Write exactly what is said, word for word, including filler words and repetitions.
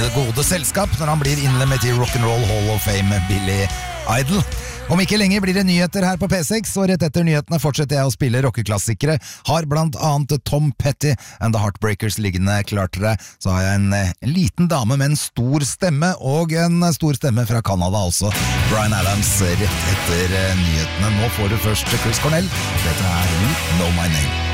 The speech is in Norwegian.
det gode selskap når han blir innlemmet i Rock'n'Roll Hall of Fame, Billy Idol. Om ikke lenger blir det nyheter her på P seks, og rett etter nyhetene fortsetter jeg å spille rockeklassikere. Har blant annet Tom Petty and the Heartbreakers liggende klart til deg. Så har jeg en, en liten dame med en stor stemme, og en stor stemme fra Canada også. Bryan Adams rett etter nyhetene. Nå får du først Chris Cornell. Dette er You Know My Name.